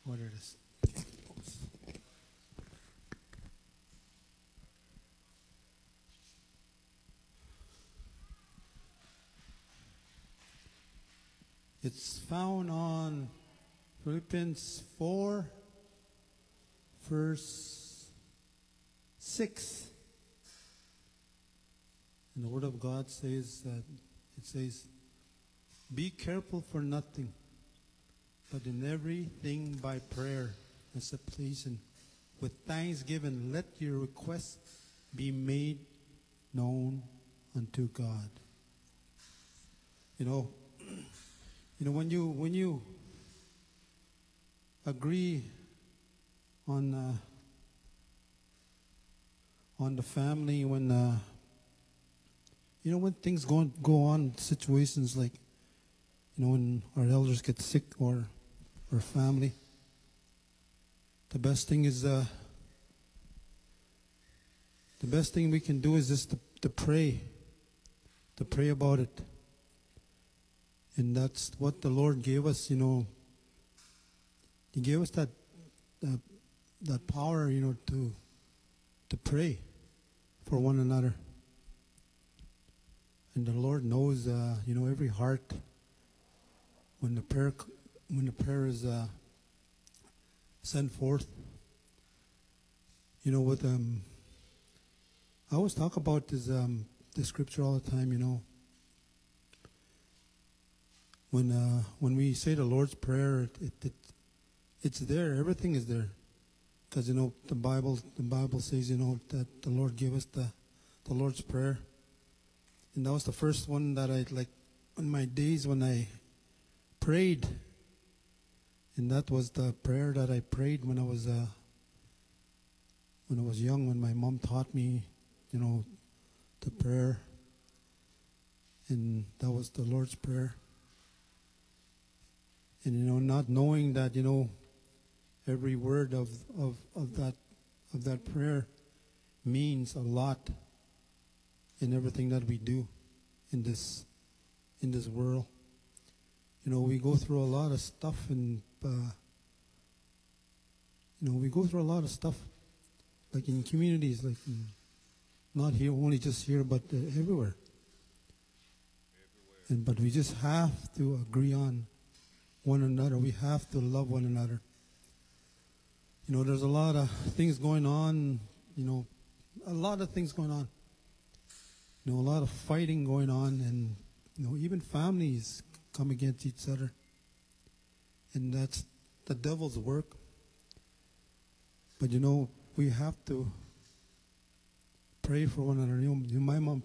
what it is. Oops. It's found on Philippians 4, verse 6. And the Word of God says that it says, "Be careful for nothing, but in everything by prayer and supplication, with thanksgiving, let your requests be made known unto God." You know, when you agree on the family, when when things go on, situations like when our elders get sick or family, the best thing we can do is just to pray about it. And that's what the Lord gave us. He gave us that power, to pray for one another. And the Lord knows, every heart. When the prayer is sent forth, with I always talk about this the scripture all the time. When we say the Lord's Prayer, it's there. Everything is there, because the Bible says that the Lord gave us the Lord's Prayer, and that was the first one that I like in my days when I prayed, and that was the prayer that I prayed when I was young. When my mom taught me, the prayer, and that was the Lord's Prayer. And not knowing that every word of that prayer means a lot in everything that we do in this world. We go through a lot of stuff, and we go through a lot of stuff, like in communities, like not here, only just here, but everywhere. But we just have to agree on one another. We have to love one another. There's a lot of things going on. A lot of things going on. A lot of fighting going on, and even families come against each other, and that's the devil's work. But we have to pray for one another. My mom